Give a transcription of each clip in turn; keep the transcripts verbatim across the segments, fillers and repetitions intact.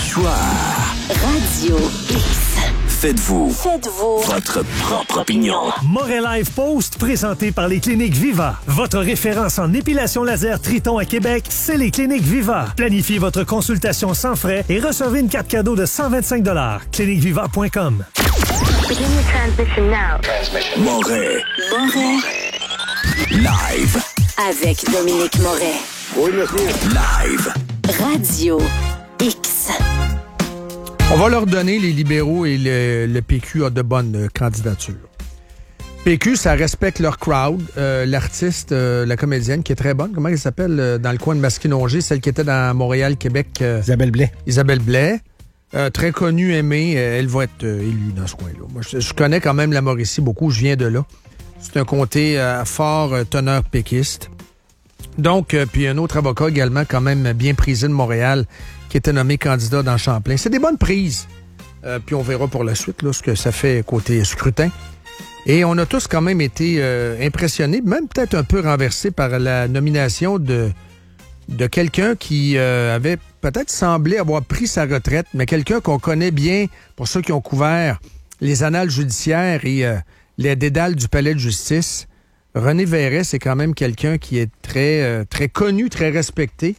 choix. Radio X. Faites-vous. Faites-vous. Votre propre opinion. Moret Live Post, présenté par les Cliniques Viva. Votre référence en épilation laser Triton à Québec, c'est les Cliniques Viva. Planifiez votre consultation sans frais et recevez une carte cadeau de cent vingt-cinq dollars. clinique viva point com. Moret. Moret. Live. Avec Dominique Moret. Oui, monsieur. Live. Radio X. On va leur donner, les libéraux et le, le P Q a de bonnes euh, candidatures. P Q, ça respecte leur crowd. Euh, l'artiste, euh, la comédienne qui est très bonne, comment elle s'appelle euh, dans le coin de Masquinongé, celle qui était dans Montréal, Québec. Euh, Isabelle Blais. Isabelle Blais. Euh, très connue, aimée. Euh, elle va être euh, élue dans ce coin-là. Moi, je, je connais quand même la Mauricie beaucoup. Je viens de là. C'est un comté à euh, fort euh, teneur péquiste. Donc, euh, puis un autre avocat également, quand même bien prisé de Montréal, qui était nommé candidat dans Champlain. C'est des bonnes prises. Euh, puis on verra pour la suite là, ce que ça fait côté scrutin. Et on a tous quand même été euh, impressionnés, même peut-être un peu renversés par la nomination de, de quelqu'un qui euh, avait peut-être semblé avoir pris sa retraite, mais quelqu'un qu'on connaît bien, pour ceux qui ont couvert les annales judiciaires et euh, les dédales du palais de justice. René Verret, c'est quand même quelqu'un qui est très, euh, très connu, très respecté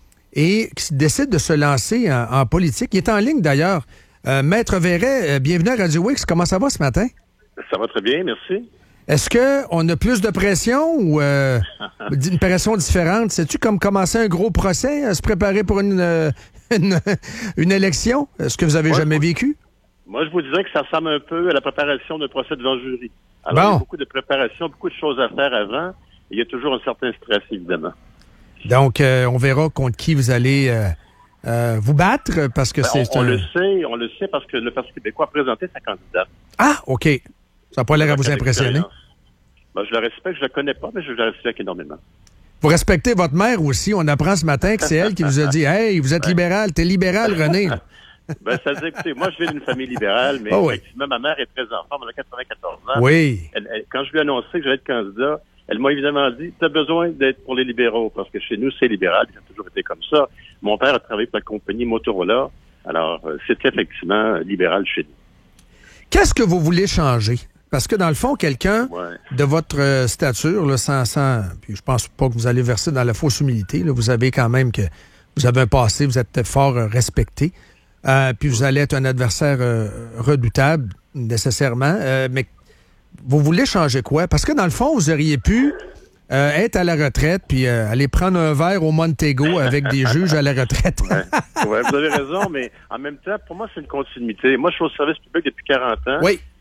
et qui décide de se lancer en, en politique. Il est en ligne d'ailleurs. Euh, Maître Verret, euh, bienvenue à Radio X. Comment ça va ce matin? Ça va très bien, merci. Est-ce qu'on a plus de pression ou euh, une pression différente? Sais-tu comme commencer un gros procès, à se préparer pour une, euh, une, une élection? Est-ce que vous avez Moi, jamais je, vécu? Moi, je vous dirais que ça ressemble un peu à la préparation d'un procès devant le jury. Alors, Bon. il y a beaucoup de préparation, beaucoup de choses à faire avant. Et il y a toujours un certain stress, évidemment. Donc, euh, on verra contre qui vous allez euh, euh, vous battre, parce que Ben, c'est on, on un... le sait, on le sait parce que le Parti québécois a présenté sa candidate. Ah, OK. Ça n'a pas l'air à vous Avec impressionner. l'expérience. Ben, je la respecte, je la connais pas, mais je la respecte énormément. Vous respectez votre mère aussi. On apprend ce matin que c'est elle qui vous a dit « Hey, vous êtes Ouais. libéral. T'es libéral, René. » Ben, ça veut dire, écoutez, moi, je viens d'une famille libérale, mais Oh oui. effectivement, ma mère est très en forme, elle a quatre-vingt-quatorze ans. Oui. Elle, elle, quand je lui ai annoncé que j'allais être candidat, elle m'a évidemment dit, tu as besoin d'être pour les libéraux, parce que chez nous, c'est libéral, ça a toujours été comme ça. Mon père a travaillé pour la compagnie Motorola, alors euh, c'est effectivement libéral chez nous. Qu'est-ce que vous voulez changer? Parce que dans le fond, quelqu'un Ouais. de votre euh, stature, là, sans, sans, puis je pense pas que vous allez verser dans la fausse humilité. Là, vous avez quand même que vous avez un passé, vous êtes fort euh, respecté. Euh, puis vous allez être un adversaire euh, redoutable, nécessairement. Euh, mais vous voulez changer quoi? Parce que dans le fond, vous auriez pu euh, être à la retraite puis euh, aller prendre un verre au Montego avec des juges à la retraite. Ouais. Ouais, vous avez raison, mais en même temps, pour moi, c'est une continuité. Moi, je suis au service public depuis quarante ans. Oui.